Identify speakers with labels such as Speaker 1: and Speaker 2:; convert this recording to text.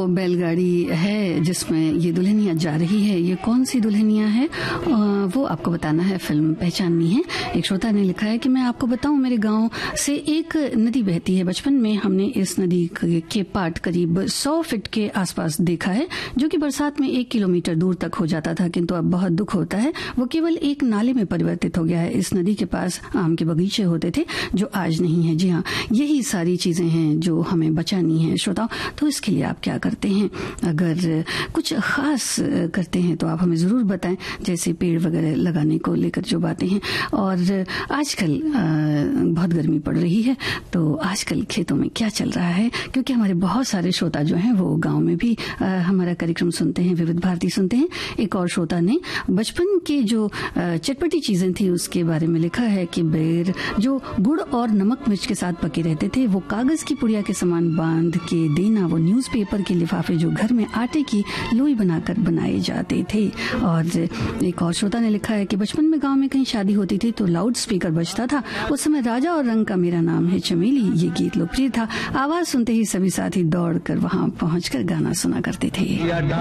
Speaker 1: बैलगाड़ी है जिसमें ये दुल्हनिया जा रही है, ये कौन सी दुल्हनिया है वो आपको बताना है, फिल्म पहचाननी है। एक श्रोता ने लिखा है कि मैं आपको बताऊं, मेरे गांव से एक नदी बहती है। बचपन में हमने इस नदी के पाट करीब 100 फीट के आसपास देखा है, जो कि बरसात में 1 किलोमीटर दूर तक हो जाता था, किंतु अब बहुत दुख होता है, वो केवल एक नाले में परिवर्तित हो गया है। इस नदी के पास आम के बगीचे होते थे जो आज नहीं है। जी हाँ, यही सारी चीजें हैं जो हमें बचानी है श्रोताओं। तो इसके लिए आप क्या करते हैं? अगर कुछ खास करते हैं तो आप हमें जरूर बताएं, जैसे पेड़ वगैरह लगाने को लेकर जो बातें हैं। और आजकल बहुत गर्मी पड़ रही है, तो आजकल खेतों में क्या चल रहा है, क्योंकि हमारे बहुत सारे श्रोता जो हैं वो गांव में भी हमारा कार्यक्रम सुनते हैं, विविध भारती सुनते हैं। एक और श्रोता ने बचपन के जो चटपटी चीजें थी उसके बारे में लिखा है कि बेर जो गुड़ और नमक मिर्च के साथ पके रहते थे, वो कागज की पुड़िया के समान बांध के देना, वो न्यूज़पेपर के लिफाफे जो घर में आटे की लोई बनाकर बनाए जाते थे। और एक और श्रोता ने लिखा है कि बचपन में गांव में कहीं शादी होती थी तो लाउड स्पीकर बजता था। उस समय राजा और रंग का मेरा नाम है चमेली, ये गीत लोकप्रिय था। आवाज सुनते ही सभी साथी दौड़ कर वहां पहुंचकर गाना सुना करते थे।